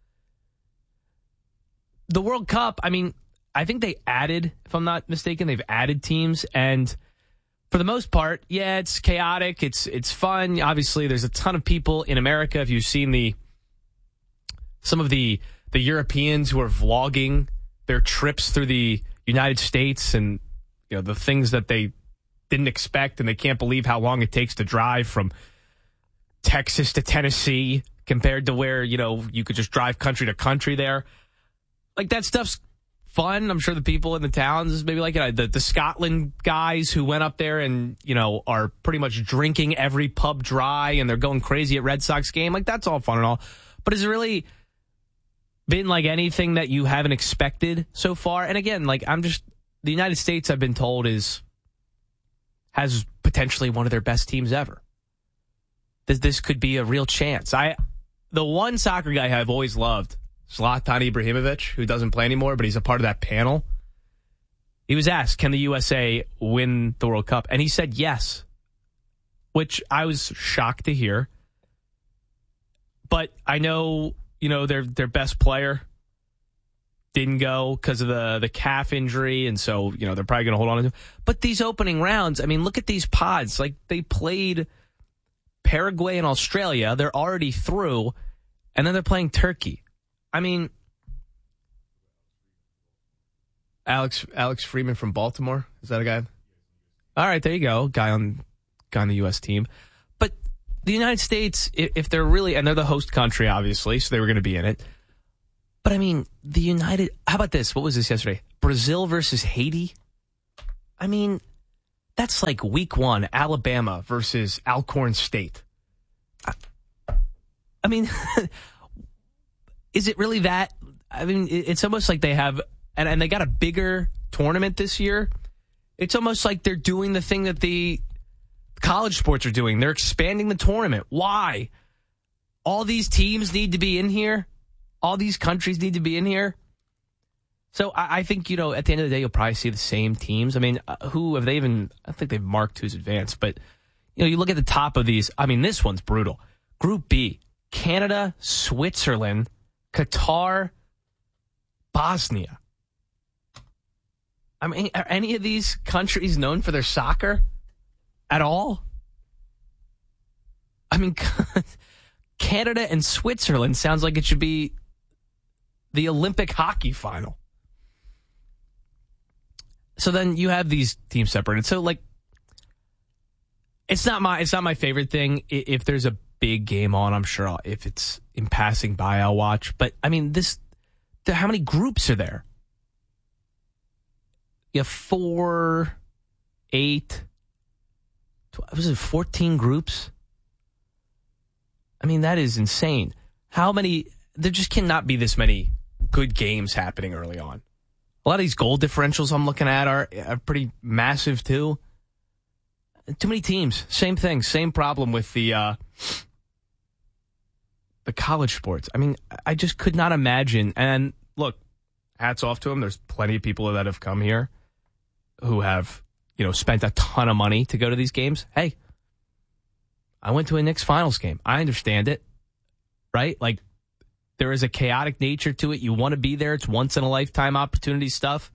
The World Cup, I mean, I think they added, if I'm not mistaken, they've added teams. And for the most part, yeah, it's chaotic. It's it's fun. Obviously, there's a ton of people in America. If you've seen the some of the, the Europeans who are vlogging their trips through the United States and, you know, the things that they didn't expect, and they can't believe how long it takes to drive from Texas to Tennessee compared to where, you know, you could just drive country to country there. Like, that stuff's fun. I'm sure the people in the towns maybe like it. The, the Scotland guys who went up there and, you know, are pretty much drinking every pub dry and they're going crazy at Red Sox game. Like, that's all fun and all. But has it really been like anything that you haven't expected so far? And again, like, I'm just, the United States, I've been told, is, has potentially one of their best teams ever. This, this could be a real chance. I, the one soccer guy I've always loved, Zlatan Ibrahimovic, who doesn't play anymore, but he's a part of that panel. He was asked, can the U S A win the World Cup? And he said yes, which I was shocked to hear. But I know, you know, their their best player didn't go because of the, the calf injury, and so, you know, they're probably going to hold on to him. But these opening rounds, I mean, look at these pods. Like, they played Paraguay and Australia. They're already through, and then they're playing Turkey. I mean, Alex Alex Freeman from Baltimore. Is that a guy? All right, there you go. Guy on, guy on the U S team. But the United States, if, if they're really, and they're the host country, obviously, so they were going to be in it. But, I mean, the United... How about this? What was this yesterday? Brazil versus Haiti? I mean, that's like week one, Alabama versus Alcorn State. I, I mean, is it really that? I mean, it's almost like they have... And, and they got a bigger tournament this year. It's almost like they're doing the thing that the college sports are doing. They're expanding the tournament. Why? All these teams need to be in here? All these countries need to be in here. So I, I think, you know, at the end of the day, you'll probably see the same teams. I mean, uh, who have they even, I don't think they've marked who's advanced, but, you know, you look at the top of these. I mean, this one's brutal. Group B, Canada, Switzerland, Qatar, Bosnia. I mean, are any of these countries known for their soccer at all? I mean, Canada and Switzerland sounds like it should be the Olympic hockey final. So then you have these teams separated. So, like, it's not my it's not my favorite thing. If there's a big game on, I'm sure I'll, if it's in passing by, I'll watch. But I mean, this how many groups are there? You have four, eight. Was it fourteen groups? I mean, that is insane. How many? There just cannot be this many good games happening early on. A lot of these goal differentials I'm looking at are, are pretty massive, too. Too many teams. Same thing. Same problem with the uh, the college sports. I mean, I just could not imagine. And look, hats off to them. There's plenty of people that have come here who have, you know, spent a ton of money to go to these games. Hey, I went to a Knicks finals game. I understand it, right? Like, there is a chaotic nature to it. You want to be there. It's once-in-a-lifetime opportunity stuff.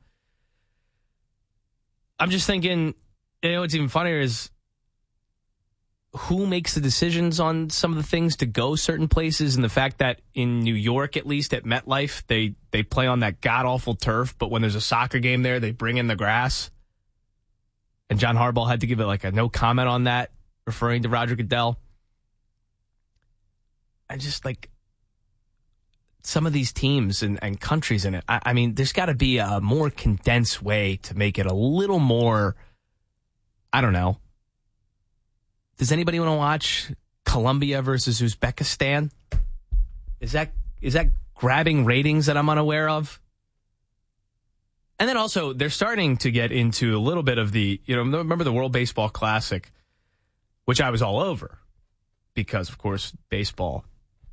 I'm just thinking, you know, what's even funnier is who makes the decisions on some of the things to go certain places, and the fact that in New York, at least at MetLife, they, they play on that god-awful turf, but when there's a soccer game there, they bring in the grass. And John Harbaugh had to give it like a no comment on that, referring to Roger Goodell. I just like some of these teams and, and countries in it. I, I mean, there's got to be a more condensed way to make it a little more, I don't know. Does anybody want to watch Colombia versus Uzbekistan? Is that is that grabbing ratings that I'm unaware of? And then also, they're starting to get into a little bit of the, you know, remember the World Baseball Classic, which I was all over because, of course, baseball.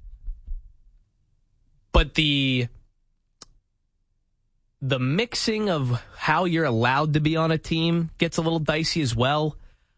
But the the mixing of how you're allowed to be on a team gets a little dicey as well.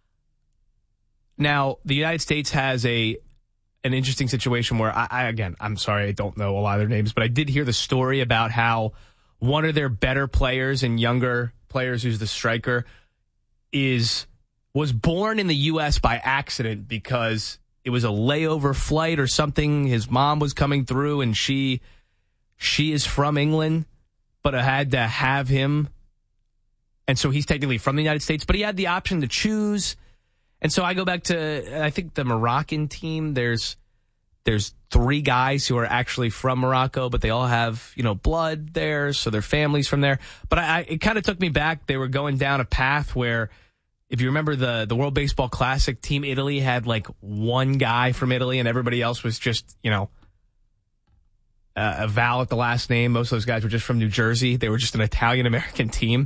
Now, the United States has a an interesting situation where, I, I again, I'm sorry, I don't know a lot of their names, but I did hear the story about how one of their better players and younger players, who's the striker, is was born in the U S by accident because it was a layover flight or something. His mom was coming through, and she she is from England, but I had to have him. And so he's technically from the United States, but he had the option to choose. And so I go back to, I think, the Moroccan team. There's there's three guys who are actually from Morocco, but they all have, you know, blood there, so their family's from there. But I, I it kind of took me back. They were going down a path where, if you remember the, the World Baseball Classic, Team Italy had like one guy from Italy and everybody else was just, you know, uh, a vowel at the last name. Most of those guys were just from New Jersey. They were just an Italian-American team.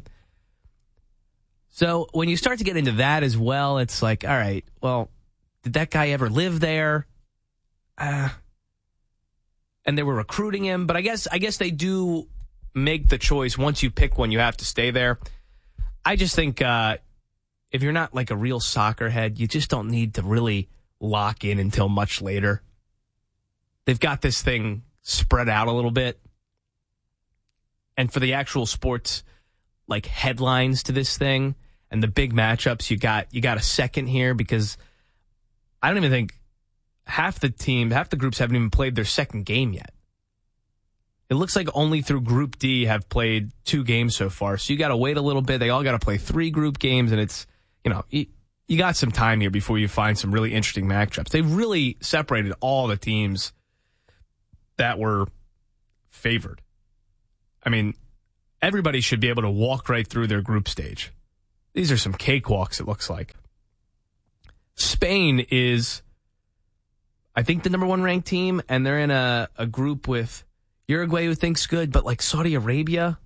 So when you start to get into that as well, it's like, all right, well, did that guy ever live there? Uh, and they were recruiting him. But I guess I guess they do make the choice. Once you pick one, you have to stay there. I just think uh, if you're not like a real soccer head, you just don't need to really lock in until much later. they've got this thing spread out a little bit. And for the actual sports, like headlines to this thing and the big matchups, you got you got a second here because I don't even think half the team, half the groups haven't even played their second game yet. It looks like only through Group D have played two games so far. So you got to wait a little bit. They all got to play three group games, and it's, you know, you, you got some time here before you find some really interesting matchups. They've really separated all the teams that were favored. I mean, everybody should be able to walk right through their group stage. These are some cakewalks, it looks like. Spain is, I think, the number one ranked team, and they're in a, a group with Uruguay, who thinks good, but like Saudi Arabia,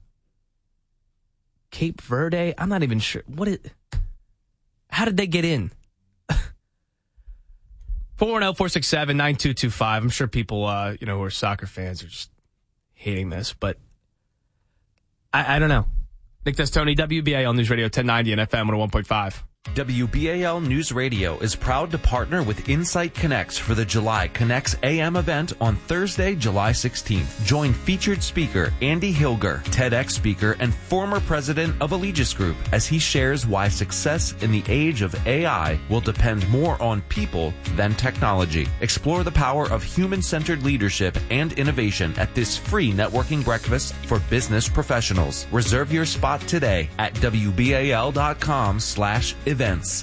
Cape Verde, I'm not even sure. What it, how did they get in? four one zero, four six seven, nine two two five. I'm sure people, uh, you know, who are soccer fans are just hating this, but I, I don't know. Nick Testoni, W B A L News Radio ten ninety and F M one oh one point five. W B A L News Radio is proud to partner with Insight Connects for the July Connects A M event on Thursday, July sixteenth. Join featured speaker Andy Hilger, TEDx speaker and former president of Allegis Group, as he shares why success in the age of A I will depend more on people than technology. Explore the power of human-centered leadership and innovation at this free networking breakfast for business professionals. Reserve your spot today at W B A L dot com slash events.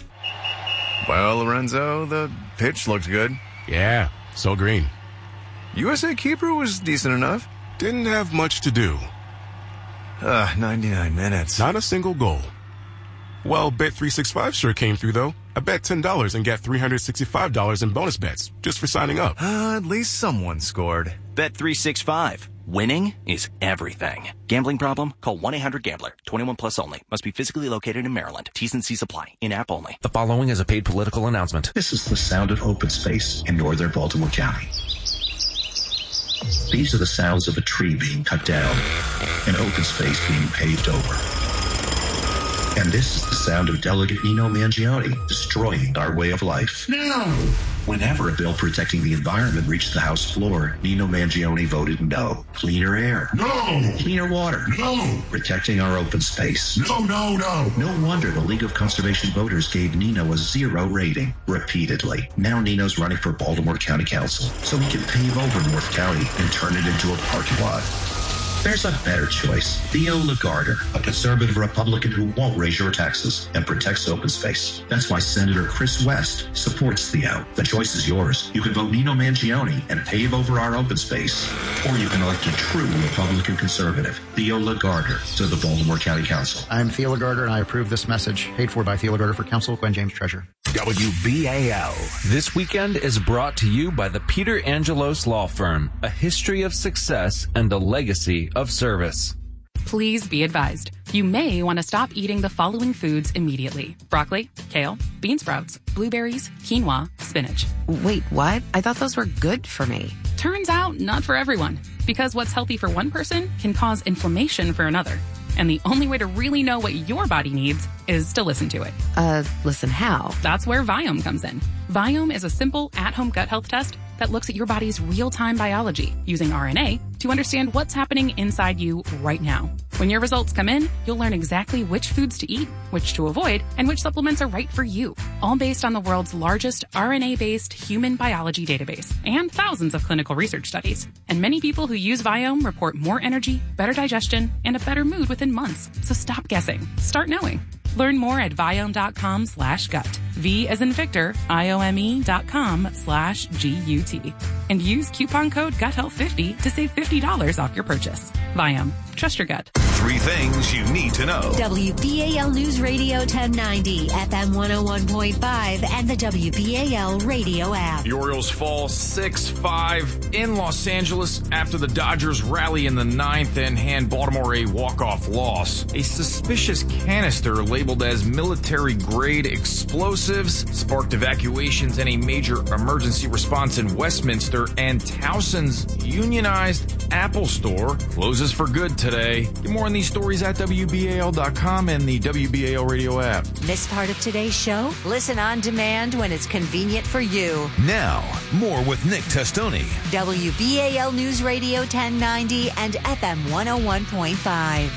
Well, Lorenzo, the pitch looked good. Yeah, so green. U S A keeper was decent enough. Didn't have much to do. Uh, ninety-nine minutes. Not a single goal. Well, Bet three sixty-five sure came through, though. I bet ten dollars and got three hundred sixty-five dollars in bonus bets just for signing up. Uh, at least someone scored. Bet three sixty-five. Winning is everything. Gambling problem? Call one eight hundred gambler. twenty-one plus only. Must be physically located in Maryland. T's and C's apply. In-app only. The following is a paid political announcement. This is the sound of open space in northern Baltimore County. These are the sounds of a tree being cut down, an open space being paved over. And this is the sound of Delegate Nino Mangione destroying our way of life. No! Whenever a bill protecting the environment reached the House floor, Nino Mangione voted no. Cleaner air. No! Cleaner water. No! Protecting our open space. No, no, no! No wonder the League of Conservation Voters gave Nino a zero rating, repeatedly. Now Nino's running for Baltimore County Council, so he can pave over North County and turn it into a parking lot. There's a better choice. Theo Lagarder, a conservative Republican who won't raise your taxes and protects open space. That's why Senator Chris West supports Theo. The choice is yours. You can vote Nino Mangione and pave over our open space. Or you can elect a true Republican conservative, Theo Lagarder, to the Baltimore County Council. I'm Theo Lagarder, and I approve this message. Paid for by Theo Lagarder for Council, Gwen James, Treasurer. W B A L. This weekend is brought to you by the Peter Angelos Law Firm, a history of success and a legacy of service. Please be advised. You may want to stop eating the following foods immediately. Broccoli, kale, bean sprouts, blueberries, quinoa, spinach. Wait, what? I thought those were good for me. Turns out, not for everyone. Because what's healthy for one person can cause inflammation for another. And the only way to really know what your body needs is to listen to it. Uh, listen how? That's where Viome comes in. Viome is a simple at-home gut health test that looks at your body's real-time biology using R N A to understand what's happening inside you right now. When your results come in, you'll learn exactly which foods to eat, which to avoid, and which supplements are right for you. All based on the world's largest R N A-based human biology database and thousands of clinical research studies. And many people who use Viome report more energy, better digestion, and a better mood within months. So stop guessing. Start knowing. Learn more at Viome.com slash gut. V as in Victor, I-O-M-E dot com slash G-U-T. And use coupon code gut health fifty to save fifty dollars off your purchase. Viome. Trust your gut. Three things you need to know. W B A L News Radio ten ninety, F M one oh one point five, and the W B A L radio app. The Orioles fall six five in Los Angeles after the Dodgers rally in the ninth and hand Baltimore a walk-off loss. A suspicious canister labeled as military-grade explosives sparked evacuations and a major emergency response in Westminster, and Towson's unionized Apple store closes for good today. Get more on these stories at W B A L dot com and the W B A L radio app. Miss part of today's show? Listen on demand when it's convenient for you. Now, more with Nick Testoni. W B A L News Radio ten ninety and F M one oh one point five.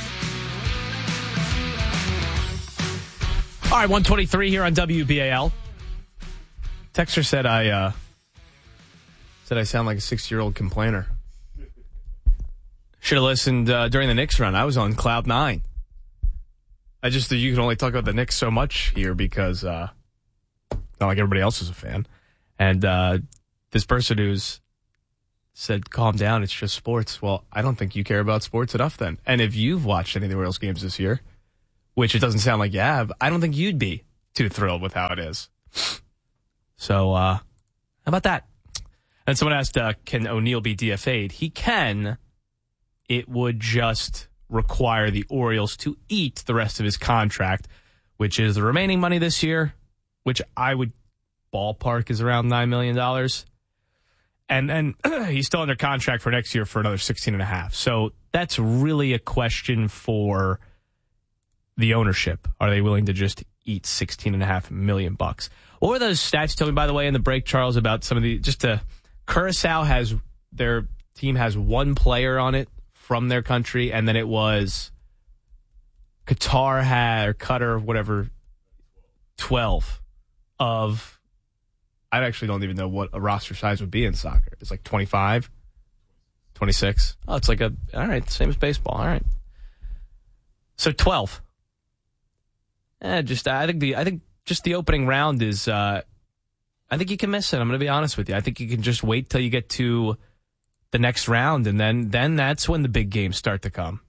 All right, one twenty-three here on W B A L. Texter said I uh, said I sound like a six-year-old complainer. Should have listened uh, during the Knicks run. I was on cloud nine. I just you can only talk about the Knicks so much here because uh, not like everybody else is a fan. And uh, this person who's said, calm down, it's just sports. Well, I don't think you care about sports enough then. And if you've watched any of the Royals games this year, which it doesn't sound like you have, I don't think you'd be too thrilled with how it is. So, uh, how about that? And someone asked, uh, can O'Neal be D F A'd? He can. It would just require the Orioles to eat the rest of his contract, which is the remaining money this year, which I would ballpark is around nine million dollars. And then he's still under contract for next year for another sixteen and a half. So that's really a question for the ownership. Are they willing to just eat sixteen and a half million bucks? What were those stats told me, by the way, in the break, Charles, about some of the, just to, Curacao has, their team has one player on it from their country, and then it was Qatar had, or Qatar, whatever, twelve of, I actually don't even know what a roster size would be in soccer. It's like twenty-five, twenty-six. Oh, it's like a, all right, same as baseball. All right. So twelve. Eh, just, I think the, I think just the opening round is, uh, I think you can miss it. I'm going to be honest with you. I think you can just wait till you get to the next round, and then, then that's when the big games start to come.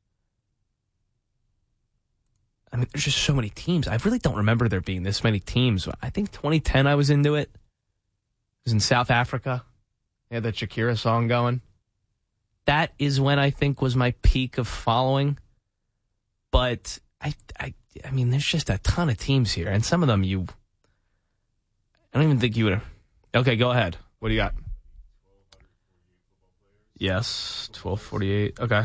I mean, there's just so many teams. I really don't remember there being this many teams. I think twenty ten I was into it. It was in South Africa. They had that Shakira song going. That is when I think was my peak of following. But I, I, I mean, there's just a ton of teams here, and some of them you, I don't even think you would have. Okay, go ahead. What do you got? Yes, twelve forty-eight. Okay.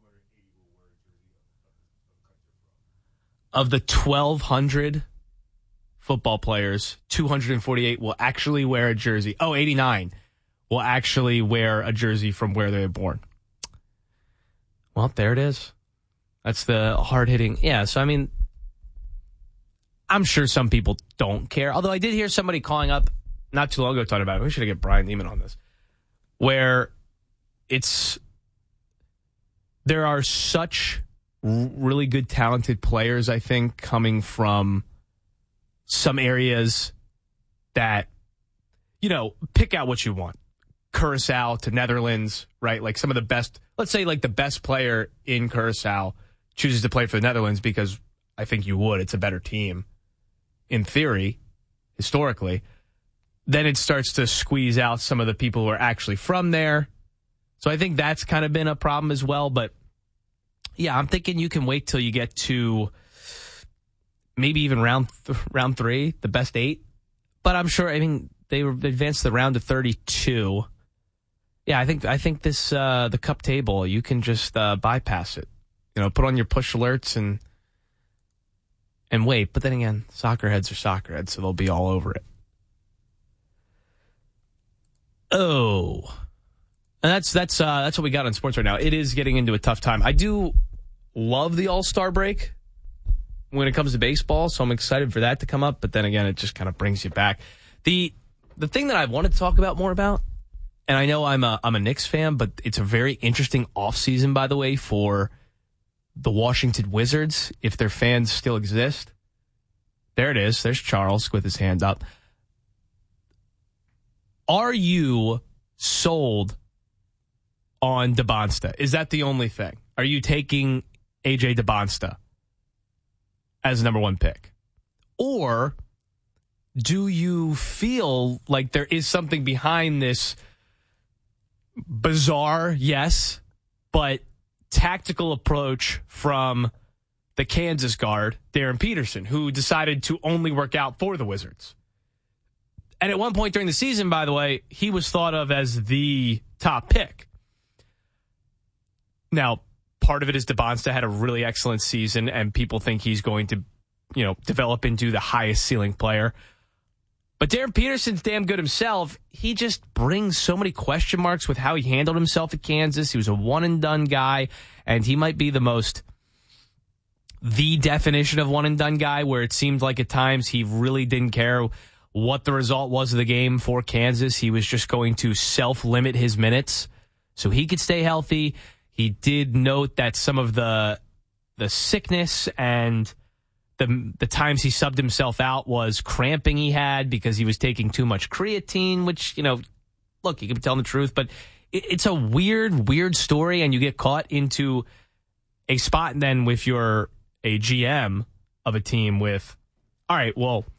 Of the twelve hundred football players, two hundred forty-eight will actually wear a jersey. Oh, eighty-nine will actually wear a jersey from where they were born. Well, there it is. That's the hard-hitting. Yeah, so, I mean, I'm sure some people don't care. Although I did hear somebody calling up not too long ago talking about it. We should get Brian Neiman on this. Where it's, there are such really good, talented players, I think, coming from some areas that, you know, pick out what you want. Curacao to Netherlands, right? Like some of the best, let's say like the best player in Curacao chooses to play for the Netherlands because I think you would. It's a better team in theory, historically. Then it starts to squeeze out some of the people who are actually from there. So I think that's kind of been a problem as well. But yeah, I'm thinking you can wait till you get to maybe even round th- round three, the best eight. But I'm sure, I mean, they advanced the round to thirty-two. Yeah, I think I think this uh, the cup table, you can just uh, bypass it. You know, put on your push alerts and and wait. But then again, soccer heads are soccer heads, so they'll be all over it. Oh. And that's that's uh, that's what we got on sports right now. It is getting into a tough time. I do love the All-Star break when it comes to baseball, so I'm excited for that to come up. But then again, it just kind of brings you back. The the thing that I wanted to talk about more about, and I know I'm a I'm a Knicks fan, but it's a very interesting offseason, by the way, for the Washington Wizards, if their fans still exist. There it is. There's Charles with his hand up. Are you sold on DeBonsta? Is that the only thing? Are you taking A J DeBonsta as number one pick? Or do you feel like there is something behind this bizarre, yes, but tactical approach from the Kansas guard, Darren Peterson, who decided to only work out for the Wizards? And at one point during the season, by the way, he was thought of as the top pick. Now, part of it is DeBonsta had a really excellent season, and people think he's going to, you know, develop into the highest ceiling player. But Darren Peterson's damn good himself. He just brings so many question marks with how he handled himself at Kansas. He was a one-and-done guy, and he might be the most, the definition of one-and-done guy, where it seemed like at times he really didn't care what the result was of the game for Kansas. He was just going to self-limit his minutes so he could stay healthy. He did note that some of the the sickness and the the times he subbed himself out was cramping he had because he was taking too much creatine, which, you know, look, you could be telling the truth, but it, it's a weird, weird story, and you get caught into a spot then with your a G M of a team with, all right, well,